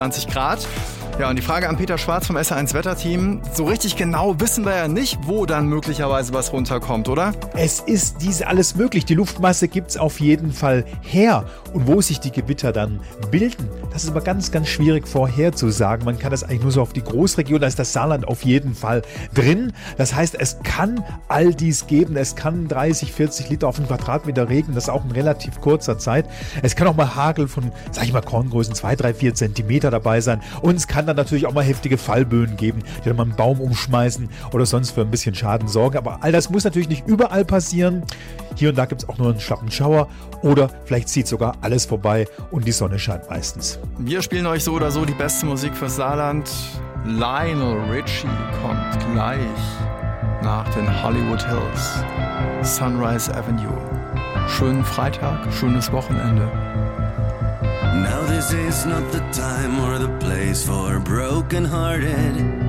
20 Grad. Ja, und die Frage an Peter Schwarz vom SR1 Wetterteam. So richtig genau wissen wir ja nicht, wo dann möglicherweise was runterkommt, oder? Es ist alles möglich. Die Luftmasse gibt es auf jeden Fall her. Und wo sich die Gewitter dann bilden, das ist aber ganz, ganz schwierig vorherzusagen. Man kann das eigentlich nur so auf die Großregion, da ist das Saarland auf jeden Fall drin. Das heißt, es kann all dies geben. Es kann 30, 40 Liter auf einen Quadratmeter regnen. Das ist auch in relativ kurzer Zeit. Es kann auch mal Hagel von, sag ich mal, Korngrößen 2, 3, 4 Zentimeter dabei sein. Und es kann dann natürlich auch mal heftige Fallböen geben, die dann mal einen Baum umschmeißen oder sonst für ein bisschen Schaden sorgen. Aber all das muss natürlich nicht überall passieren. Hier und da gibt es auch nur einen schlappen Schauer oder vielleicht zieht sogar alles vorbei und die Sonne scheint meistens. Wir spielen euch so oder so die beste Musik fürs Saarland. Lionel Richie kommt gleich nach den Hollywood Hills. Sunrise Avenue. Schönen Freitag, schönes Wochenende. Now this is not the time or the place for broken-hearted.